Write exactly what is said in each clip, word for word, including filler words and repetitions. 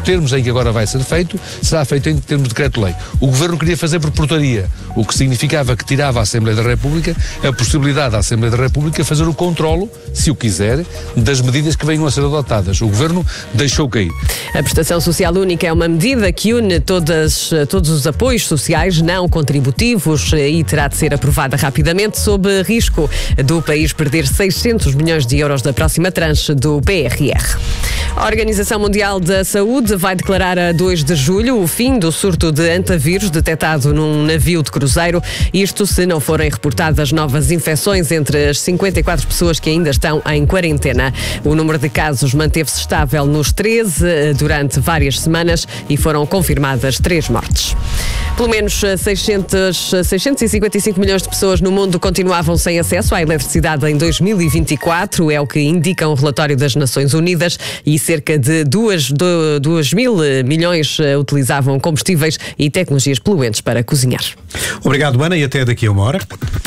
termos em que agora vai ser feito, será feito em termos de decreto-lei. O Governo queria fazer por portaria, o que significava que tirava à Assembleia da República a possibilidade da Assembleia da República fazer o controlo, se o quiser, das medidas que venham a ser adotadas. O Governo deixou cair. A prestação social única é uma medida que une todas, todos os apoios sociais não contributivos e terá de ser aprovada rapidamente sob risco do país perder seiscentos milhões de euros da próxima tranche do P R R. A Organização Mundial da Saúde vai declarar a dois de julho o fim do surto de antavírus detectado num navio de cruzeiro, isto se não forem reportadas novas infecções entre as cinquenta e quatro pessoas que ainda estão em quarentena. O número de casos manteve-se estável nos treze durante várias semanas e foram confirmadas três mortes. Pelo menos seiscentos, seiscentos e cinquenta e cinco milhões de pessoas no mundo continuavam sem acesso à eletricidade em dois mil e vinte e quatro, é o que indica um relatório das Nações Unidas, e cerca de dois mil milhões utilizavam combustíveis e tecnologias poluentes para cozinhar. Obrigado, Ana, e até daqui a uma hora.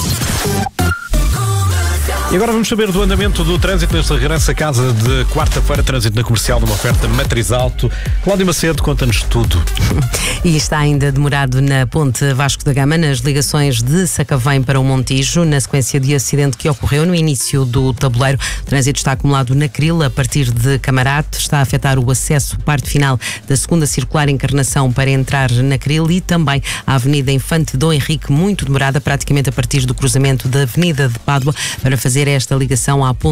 E agora vamos saber do andamento do trânsito neste regresso a casa de quarta-feira, trânsito na comercial numa oferta Matriz Alto. Cláudia Macedo, conta-nos tudo. E está ainda demorado na ponte Vasco da Gama, nas ligações de Sacavém para o Montijo, na sequência de acidente que ocorreu no início do tabuleiro. O trânsito está acumulado na Crila, a partir de Camarate, está a afetar o acesso, parte final da segunda circular Encarnação para entrar na Crila, e também a Avenida Infante Dom Henrique, muito demorada, praticamente a partir do cruzamento da Avenida de Pádua, para fazer esta ligação à ponte